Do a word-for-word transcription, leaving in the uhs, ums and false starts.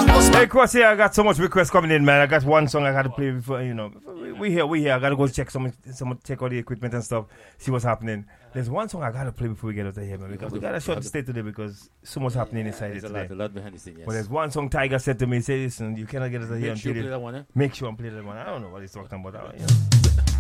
Hey, Crossy, I got so much requests coming in, man. I got one song I got to play before, you know. We, we here, we here. I got to go check some, some, check all the equipment and stuff, see what's happening. There's one song I got to play before we get out of here, man. Because we got to short the stay today because so much happening inside it today. There's a lot, a lot behind the scenes, yes. But there's one song Tiger said to me, say, listen, you cannot get out of here Make sure until you play that one, eh? Make sure I play that one. I don't know what he's talking about. You know.